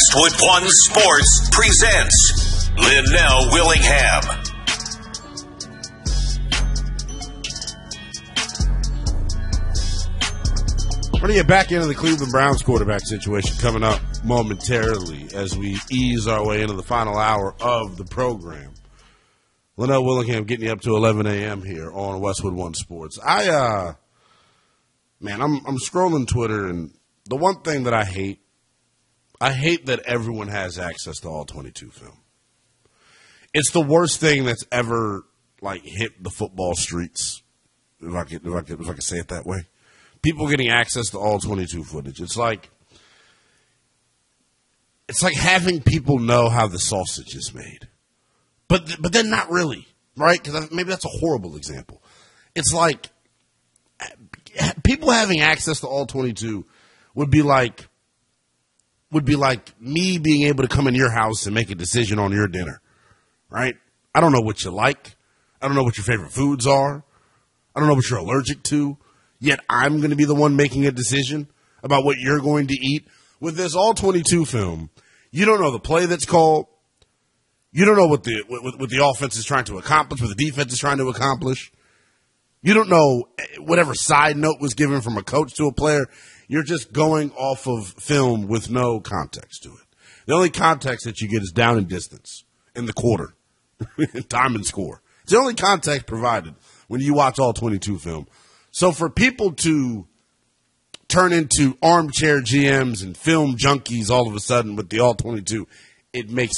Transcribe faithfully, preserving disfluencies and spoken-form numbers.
Westwood One Sports presents Linnell Willingham. We're going to get back into the Cleveland Browns quarterback situation coming up momentarily as we ease our way into the final hour of the program. Linnell Willingham getting you up to eleven a.m. here on Westwood One Sports. I, uh, man, I'm I'm scrolling Twitter, and the one thing that I hate, I hate that everyone has access to all twenty-two film. It's the worst thing that's ever, like, hit the football streets, if I could, if I could, if I could say it that way. People getting access to all twenty-two footage. It's like it's like having people know how the sausage is made, but but then not really, right? Because maybe that's a horrible example. It's like people having access to all twenty-two would be like would be like me being able to come in your house and make a decision on your dinner, right? I don't know what you like. I don't know what your favorite foods are. I don't know what you're allergic to. Yet I'm going to be the one making a decision about what you're going to eat. With this all twenty-two film, you don't know the play that's called. You don't know what the what, what the offense is trying to accomplish, what the defense is trying to accomplish. You don't know whatever side note was given from a coach to a player. You're just going off of film with no context to it. The only context that you get is down and distance in the quarter, time and score. It's the only context provided when you watch all twenty-two film. So for people to turn into armchair G Ms and film junkies all of a sudden with the all twenty-two, it makes